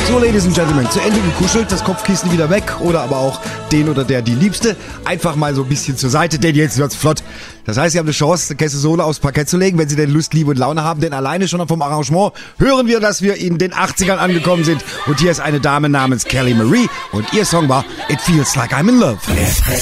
So, Ladies and Gentlemen, zu Ende gekuschelt, das Kopfkissen wieder weg oder aber auch den oder der die Liebste einfach mal so ein bisschen zur Seite, denn jetzt wird's flott. Das heißt, Sie haben eine Chance, Käse Sohle aufs Parkett zu legen, wenn Sie denn Lust, Liebe und Laune haben, denn alleine schon vom Arrangement hören wir, dass wir in den 80ern angekommen sind und hier ist eine Dame namens Kelly Marie und ihr Song war It Feels Like I'm in Love.